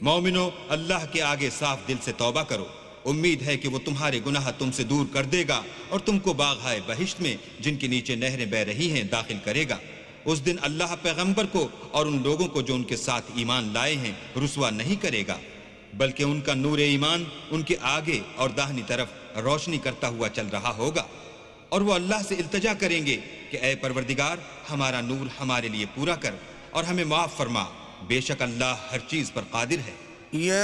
मोमिनो, अल्लाह के आगे साफ दिल से तौबा करो। उम्मीद है कि वो तुम्हारे गुनाह तुमसे दूर कर देगा और तुमको बाग़-ए बहिश्त में, जिनके नीचे नहरें बह रही हैं, दाखिल करेगा। उस दिन अल्लाह पैगंबर को और उन लोगों को जो उनके साथ ईमान लाए हैं रुसवा नहीं करेगा, बल्कि उनका नूर ईमान उनके आगे और दाहिनी तरफ रोशनी करता हुआ चल रहा होगा। और वो अल्लाह से इल्तिजा करेंगे कि ऐ परवरदिगार, हमारा नूर हमारे लिए पूरा कर और हमें माफ़ फरमा। बेशक अल्लाह हर चीज़ पर कादिर है।